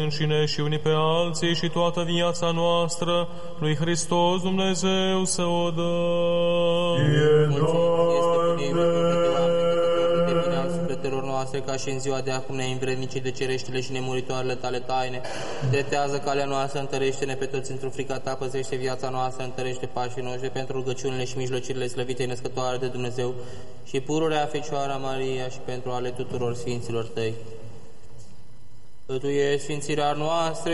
înșine și unii pe alții și toată viața noastră lui Hristos Dumnezeu să o dă. Sufletelor noastre, ca și în ziua de acum neînvrednicii de cereștile și nemuritoarele tale taine. Dretează calea noastră, întărește-ne pe toți într-o frica ta, păzește viața noastră, întărește pașii noștri pentru rugăciunile și mijlocirile slăvitei născătoare de Dumnezeu și pururea Fecioara Maria și pentru ale tuturor sfinților tăi. Tu ești sfințirea noastră